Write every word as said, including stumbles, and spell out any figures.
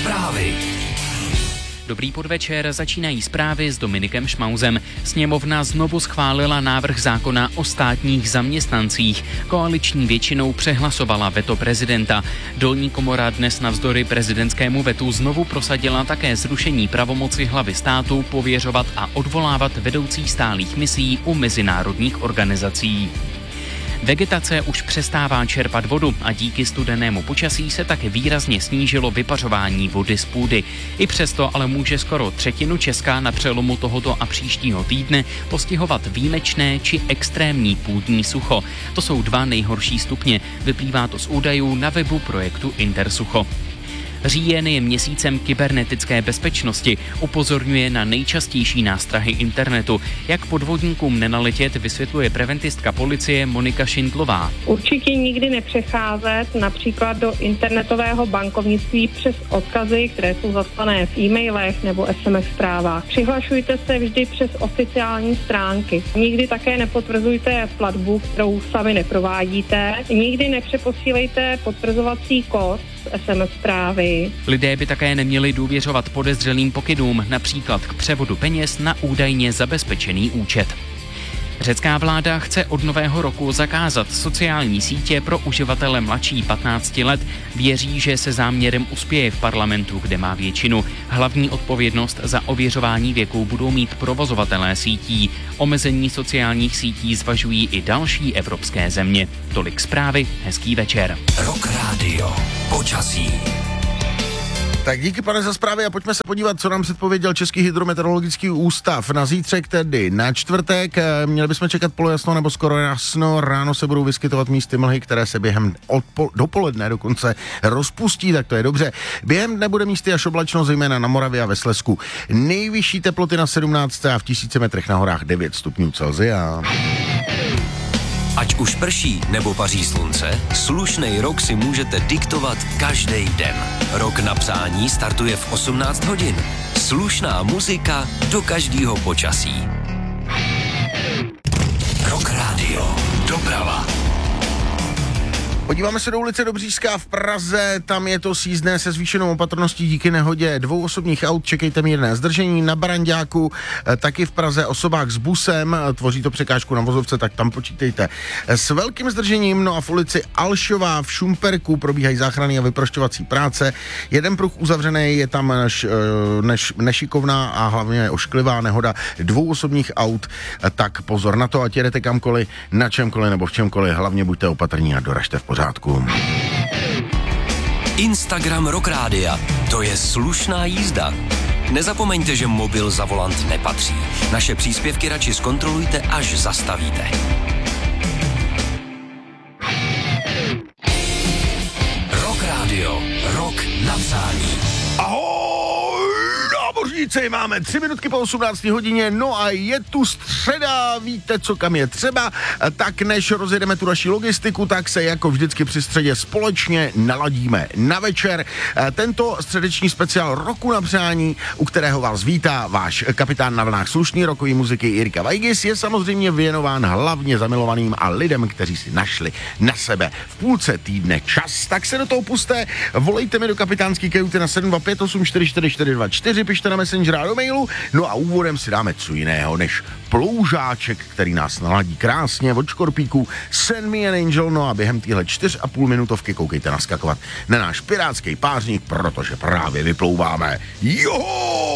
Zprávy. Dobrý podvečer, začínají zprávy s Dominikem Šmauzem. Sněmovna znovu schválila návrh zákona o státních zaměstnancích. Koaliční většinou přehlasovala veto prezidenta. Dolní komora dnes navzdory prezidentskému vetu znovu prosadila také zrušení pravomoci hlavy státu pověřovat a odvolávat vedoucí stálých misí u mezinárodních organizací. Vegetace už přestává čerpat vodu a díky studenému počasí se také výrazně snížilo vypařování vody z půdy. I přesto ale může skoro třetinu Česka na přelomu tohoto a příštího týdne postihovat výjimečné či extrémní půdní sucho. To jsou dva nejhorší stupně. Vyplývá to z údajů na webu projektu Intersucho. Říjen je měsícem kybernetické bezpečnosti, upozorňuje na nejčastější nástrahy internetu. Jak podvodníkům nenaletět, vysvětluje preventistka policie Monika Šindlová. Určitě nikdy nepřecházet například do internetového bankovnictví přes odkazy, které jsou zaslané v e-mailech nebo es em es zprávách. Přihlašujte se vždy přes oficiální stránky. Nikdy také nepotvrzujte platbu, kterou sami neprovádíte. Nikdy nepřeposílejte potvrzovací kód z es em es zprávy. Lidé by také neměli důvěřovat podezřelým pokynům, například k převodu peněz na údajně zabezpečený účet. Řecká vláda chce od nového roku zakázat sociální sítě pro uživatele mladší patnácti let. Věří, že se záměrem uspěje v parlamentu, kde má většinu. Hlavní odpovědnost za ověřování věku budou mít provozovatelé sítí. Omezení sociálních sítí zvažují i další evropské země. Tolik zprávy, hezký večer. Rock Radio. Počasí. Tak díky, pane, za zprávy a pojďme se podívat, co nám předpověděl Český hydrometeorologický ústav. Na zítřek, tedy na čtvrtek, měli bychom čekat polojasno nebo skoro jasno. Ráno se budou vyskytovat místy mlhy, které se během odpol- dopoledne dokonce rozpustí, tak to je dobře. Během dne bude místy až oblačno, zejména na Moravě a ve Slezsku. Nejvyšší teploty na sedmnáct a v tisíci metrech na horách devět stupňů Celsia. Ať už prší nebo paří slunce, slušnej rok si můžete diktovat každý den. Rok na psání startuje v osmnáct hodin. Slušná muzika do každého počasí. Rock Radio. Doprava. Podíváme se do ulice Dobříšská v Praze, tam je to sízdné se zvýšenou opatrností díky nehodě dvou osobních aut, čekejte mírné zdržení. Na Baranďáku taky v Praze osobák s busem, tvoří to překážku na vozovce, tak tam počítejte s velkým zdržením. No a v ulici Alšová v Šumperku probíhají záchranné a vyprošťovací práce. Jeden pruh uzavřený, je tam než, než, nešikovná a hlavně ošklivá nehoda dvou osobních aut, tak pozor na to, ať jedete kamkoliv, na čemkoliv nebo v čemkoliv, hlavně buďte opatrní a doražte v pořádku. Instagram Rock Rádia. To je slušná jízda. Nezapomeňte, že mobil za volant nepatří. Naše příspěvky radši zkontrolujte, až zastavíte. Rock Radio. Rock na přání. Ahoj, námořníci, máme tři minutky po osmnácté hodině, no a je tu středa, víte, co kam je třeba, tak než rozjedeme tu naši logistiku, tak se jako vždycky při středě společně naladíme na večer. Tento středeční speciál Roku na přání, u kterého vás vítá váš kapitán na vlnách slušný rokový muziky Jirka Vajgis, je samozřejmě věnován hlavně zamilovaným a lidem, kteří si našli na sebe v půlce týdne čas. Tak se do toho puste, volejte mi do kapitánský kajuty na sedm dva pět osm čtyři čtyři čtyři dva čtyři, pište na Messenger a do mailu, no a úvodem si dáme co jiného než ploužáček, který nás naladí krásně od Škorpíků, Send Me an Angel, no a během téhle čtyř a půl minutovky koukejte naskakovat na náš pirátský pářník, protože právě vyplouváme. Joho!